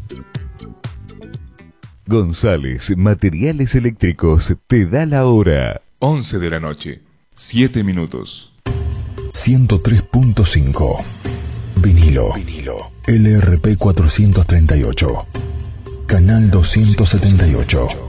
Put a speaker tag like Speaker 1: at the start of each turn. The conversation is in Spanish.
Speaker 1: González Materiales Eléctricos te da la hora. 11 de la noche, 7 minutos.
Speaker 2: 103.5 Vinilo. LRP 438. Canal 278.